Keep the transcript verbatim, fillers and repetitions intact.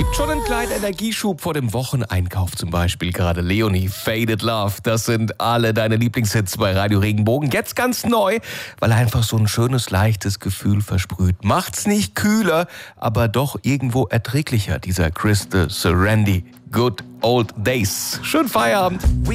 Gibt schon einen kleinen Energieschub vor dem Wocheneinkauf zum Beispiel. Gerade Leonie, Faded Love, das sind alle deine Lieblingshits bei Radio Regenbogen. Jetzt ganz neu, weil er einfach so ein schönes, leichtes Gefühl versprüht. Macht's nicht kühler, aber doch irgendwo erträglicher, dieser Chris de Serendy. Good Old Days. Schönen Feierabend.